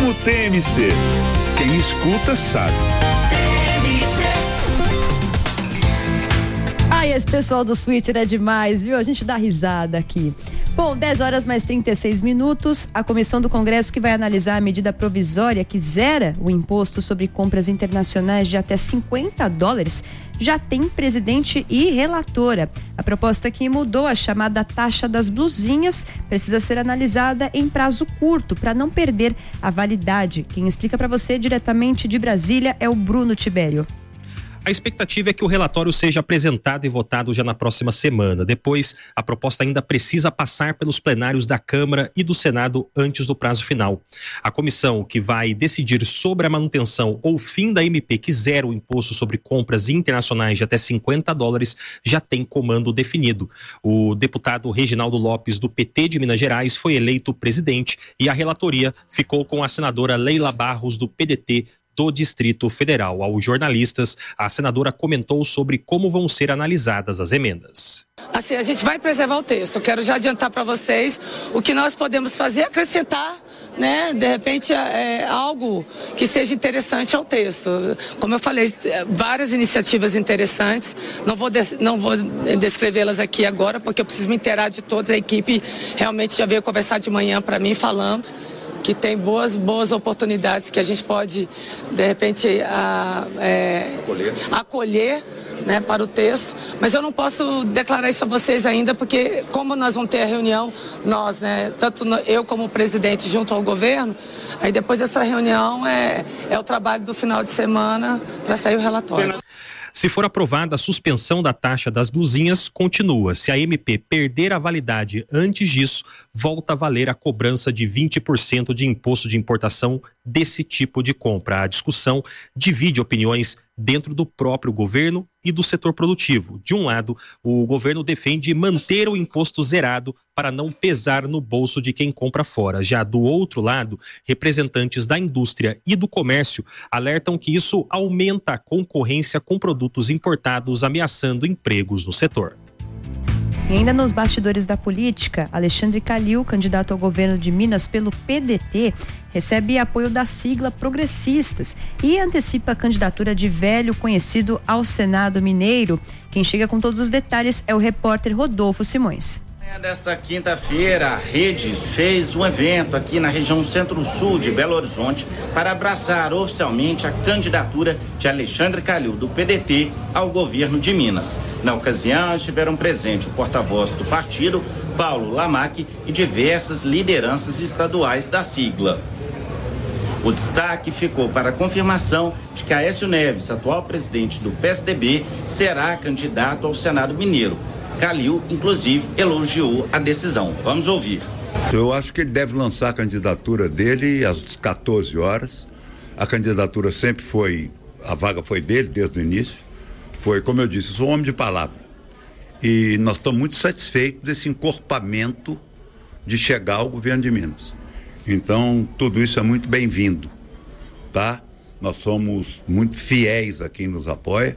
no TMC. Quem escuta sabe. Ai, esse pessoal do Twitter é demais, viu? A gente dá risada aqui. Bom, 10h mais 36. A comissão do Congresso que vai analisar a medida provisória que zera o imposto sobre compras internacionais de até $50 já tem presidente e relatora. A proposta que mudou a chamada taxa das blusinhas precisa ser analisada em prazo curto para não perder a validade. Quem explica para você diretamente de Brasília é o Bruno Tibério. A expectativa é que o relatório seja apresentado e votado já na próxima semana. Depois, a proposta ainda precisa passar pelos plenários da Câmara e do Senado antes do prazo final. A comissão que vai decidir sobre a manutenção ou fim da MP que zera o imposto sobre compras internacionais de até $50 já tem comando definido. O deputado Reginaldo Lopes, do PT de Minas Gerais, foi eleito presidente e a relatoria ficou com a senadora Leila Barros, do PDT, do Distrito Federal. Aos jornalistas, a senadora comentou sobre como vão ser analisadas as emendas. Assim, a gente vai preservar o texto. Eu quero já adiantar para vocês o que nós podemos fazer, acrescentar, né, de repente, algo que seja interessante ao texto. Como eu falei, várias iniciativas interessantes. Não vou descrevê-las aqui agora, porque eu preciso me inteirar de todas. A equipe realmente já veio conversar de manhã para mim falando que tem boas oportunidades que a gente pode, de repente, acolher, né, para o texto, mas eu não posso declarar isso a vocês ainda, porque como nós vamos ter a reunião, nós, né, tanto eu como presidente junto ao governo, aí depois dessa reunião é o trabalho do final de semana para sair o relatório. Se for aprovada, a suspensão da taxa das blusinhas continua. Se a MP perder a validade antes disso, volta a valer a cobrança de 20% de imposto de importação desse tipo de compra. A discussão divide opiniões dentro do próprio governo e do setor produtivo. De um lado, o governo defende manter o imposto zerado para não pesar no bolso de quem compra fora. Já do outro lado, representantes da indústria e do comércio alertam que isso aumenta a concorrência com produtos importados, ameaçando empregos no setor. E ainda nos bastidores da política, Alexandre Calil, candidato ao governo de Minas pelo PDT, recebe apoio da sigla Progressistas e antecipa a candidatura de velho conhecido ao Senado Mineiro. Quem chega com todos os detalhes é o repórter Rodolfo Simões. Desta quinta-feira, a Redes fez um evento aqui na região centro-sul de Belo Horizonte para abraçar oficialmente a candidatura de Alexandre Calil, do PDT, ao governo de Minas. Na ocasião, estiveram presentes o porta-voz do partido, Paulo Lamac, e diversas lideranças estaduais da sigla. O destaque ficou para a confirmação de que Aécio Neves, atual presidente do PSDB, será candidato ao Senado Mineiro. Calil, inclusive, elogiou a decisão. Vamos ouvir. Eu acho que ele deve lançar a candidatura dele às 14 horas. A candidatura sempre foi, a vaga foi dele desde o início. Foi, como eu disse, eu sou um homem de palavra. E nós estamos muito satisfeitos desse encorpamento de chegar ao governo de Minas. Então, tudo isso é muito bem-vindo, tá? Nós somos muito fiéis a quem nos apoia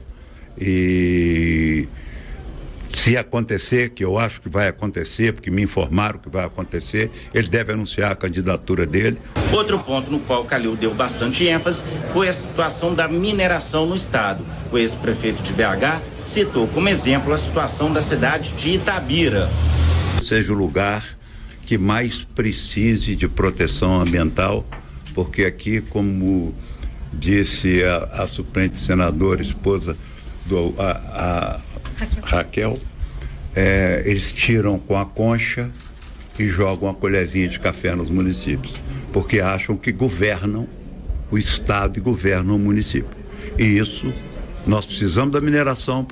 e se acontecer, que eu acho que vai acontecer, porque me informaram que vai acontecer, ele deve anunciar a candidatura dele. Outro ponto no qual Calil deu bastante ênfase foi a situação da mineração no estado. O ex-prefeito de BH citou como exemplo a situação da cidade de Itabira. Seja o lugar que mais precise de proteção ambiental, porque aqui, como disse a suplente senadora, esposa do Raquel, eles tiram com a concha e jogam a colherzinha de café nos municípios, porque acham que governam o estado e governam o município. E isso, nós precisamos da mineração,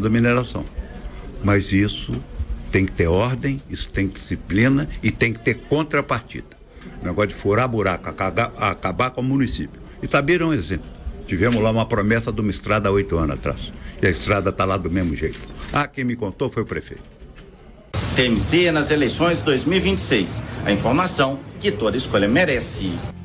mas isso tem que ter ordem, isso tem disciplina e tem que ter contrapartida. O negócio de furar buraco, acabar com o município. Itabira é um exemplo. Tivemos lá uma promessa de uma estrada há 8 anos atrás. E a estrada está lá do mesmo jeito. Quem me contou foi o prefeito. TMC nas eleições 2026. A informação que toda escolha merece.